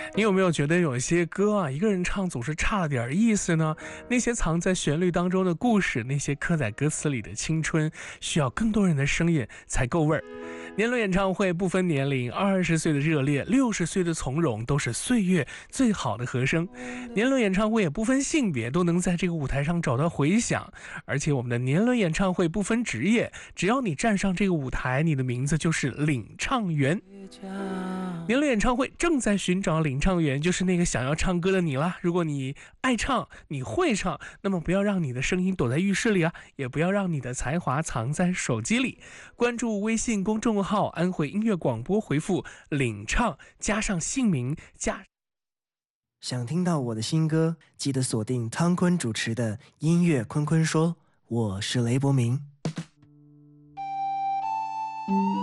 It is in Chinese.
你有没有觉得有一些歌啊，一个人唱总是差了点意思呢？那些藏在旋律当中的故事，那些刻在歌词里的青春，需要更多人的声音才够味儿。年轮演唱会不分年龄，20岁的热烈，60岁的从容，都是岁月最好的和声。年轮演唱会也不分性别，都能在这个舞台上找到回响。而且我们的年轮演唱会不分职业，只要你站上这个舞台，你的名字就是领唱员。年轮演唱会正在寻找领唱员，就是那个想要唱歌的你啦。如果你爱唱，你会唱，那么不要让你的声音躲在浴室里啊，也不要让你的才华藏在手机里。关注微信公众号安徽音乐广播，回复领唱加上姓名加。 想听到我的新歌，记得锁定汤坤主持的音乐坤坤说，我是雷伯明。